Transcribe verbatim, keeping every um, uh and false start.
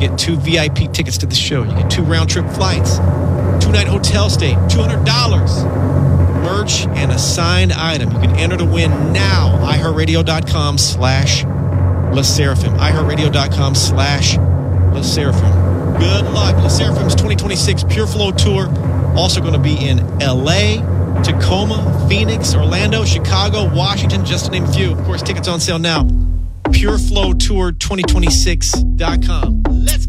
get two V I P tickets to the show. You get two round-trip flights, two-night hotel stay, two hundred dollars. Merch and a signed item. You can enter to win now. iHeartRadio.com slash LeSeraphim. iHeartRadio.com slash LeSeraphim. Good luck. LeSeraphim's twenty twenty-six Pure Flow Tour. Also going to be in L A, Tacoma, Phoenix, Orlando, Chicago, Washington, just to name a few. Of course, tickets on sale now. pure flow tour twenty twenty-six dot com. Let's